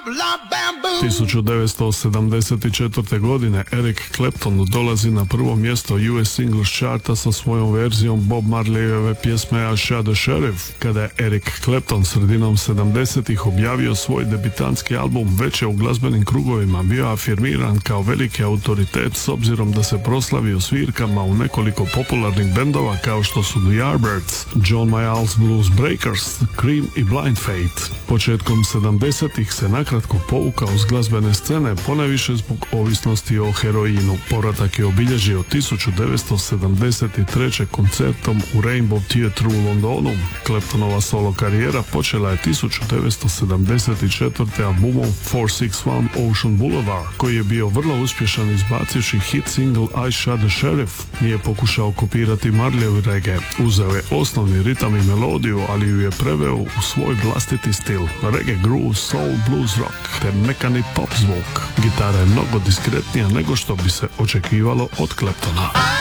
1974. godine Eric Clapton dolazi na prvo mjesto US Singles Charta sa svojom verzijom Bob Marleyeve pjesme I Shot the Sheriff. Kada je Eric Clapton sredinom 70-ih objavio svoj debitanski album, već je u glazbenim krugovima bio afirmiran kao veliki autoritet s obzirom da se proslavio svirkama u nekoliko popularnih bendova kao što su The Yardbirds, John Mayall's Blues Breakers, Cream i Blind Fate. Početkom 70-ih se nakratko povukao s glazbene scene, ponajviše zbog ovisnosti o heroinu. Povratak je obilježio 1973. koncertom u Rainbow Theatre u Londonu. Claptonova solo karijera počela je 1974. albumom 461 Ocean Boulevard, koji je bio vrlo uspješan izbacivši hit single I Shot the Sheriff. Nije pokušao kopirati Marleyev reggae. Uzeo je osnovni ritam i melodiju, ali ju je preveo u svoj vlastiti stil. Reggae, groove, soul, blues, rock te mekani pop zvuk. Gitara je mnogo diskretnija nego što bi se očekivalo od Claptona.